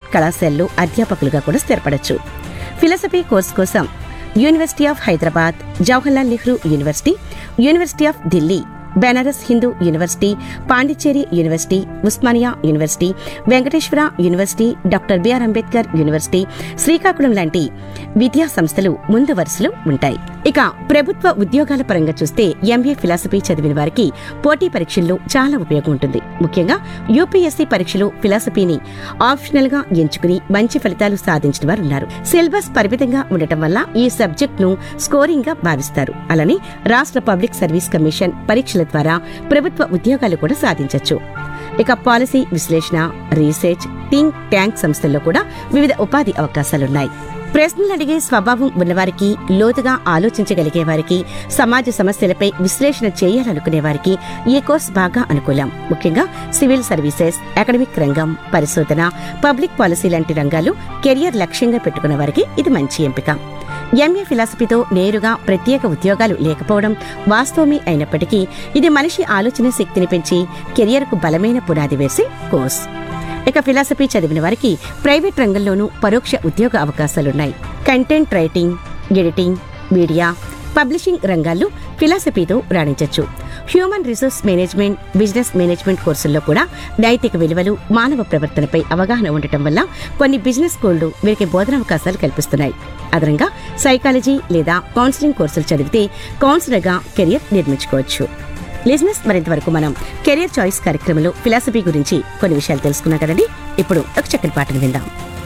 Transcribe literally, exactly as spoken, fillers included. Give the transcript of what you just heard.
కళాశాలలో అధ్యాపకులుగా కూడా స్థిరపడొచ్చు. Philosophy course కోసం university of Hyderabad, Jawaharlal Nehru university, university of Delhi, Banaras Hindu university, Pondicherry university, Osmania university, Venkateswara university, doctor BR Ambedkar university, Srikakulam లాంటి విద్యా సంస్థలు ముందు వరుసలో ఉంటాయి. ఇక ప్రభుత్వ ఉద్యోగాల పరంగా చూస్తే ఎంఏ ఫిలాసఫీ చదివిన వారికి పోటీ పరీక్షల్లో చాలా ఉపయోగం ఉంటుంది. ముఖ్యంగా యూపీఎస్సీ పరీక్షలో ఫిలాసఫీని ఆప్షనల్ గా ఎంచుకుని మంచి ఫలితాలు సాధించిన వారు ఉన్నారు. సిలబస్ పరిమితంగా ఉండటం వల్ల ఈ సబ్జెక్ట్ ను స్కోరింగ్ గా భావిస్తారు. అలానే రాష్ట్ర పబ్లిక్ సర్వీస్ కమిషన్ పరీక్షల ద్వారా ప్రభుత్వ ఉద్యోగాలు కూడా సాధించొచ్చు. ఇక పాలసీ విశ్లేషణ, రీసెర్చ్, థింక్ ట్యాంక్ సంస్థల్లో కూడా వివిధ ఉపాధి అవకాశాలున్నాయి. ప్రశ్నలు అడిగే స్వభావం ఉన్నవారికి, లోతుగా ఆలోచించగలిగే వారికి, సమాజ సమస్యలపై విశ్లేషణ చేయాలనుకునే వారికి ఈ కోర్సు బాగా అనుకూలం. ముఖ్యంగా సివిల్ సర్వీసెస్, అకాడమిక్ రంగం, పరిశోధన, పబ్లిక్ పాలసీ లాంటి రంగాలు కెరియర్ లక్ష్యంగా పెట్టుకున్న వారికి ఇది మంచి ఎంపిక. ఎంఏ ఫిలాసఫీతో నేరుగా ప్రత్యేక ఉద్యోగాలు లేకపోవడం వాస్తవమే అయినప్పటికీ ఇది మనిషి ఆలోచన శక్తిని పెంచి కెరియర్కు బలమైన పునాది వేసే కోర్సు. ఇక ఫిలాసఫీ చదివిన వారికి ప్రైవేట్ రంగంలోనూ పరోక్ష ఉద్యోగ అవకాశాలున్నాయి. Content writing, editing, media, publishing రంగాల్లో ఫిలాసఫీతో రాణించొచ్చు. Human resource management, business management కోర్సుల్లో కూడా నైతిక విలువలు, మానవ ప్రవర్తనపై అవగాహన ఉండటం వల్ల కొన్ని బిజినెస్ స్కూళ్లు వీరికి బోధనావకాశాలు కల్పిస్తున్నాయి. అదనంగా సైకాలజీ లేదా కౌన్సిలింగ్ కోర్సులు చదివితే కౌన్సిలర్గా కెరియర్ నిర్మించుకోవచ్చు. లిజనర్స్, మరింత వరకు మనం కెరియర్ చాయిస్ కార్యక్రమంలో ఫిలాసఫీ గురించి కొన్ని విషయాలు తెలుసుకున్నాం కదండి. ఇప్పుడు ఒక చక్కని పాటను విందాం.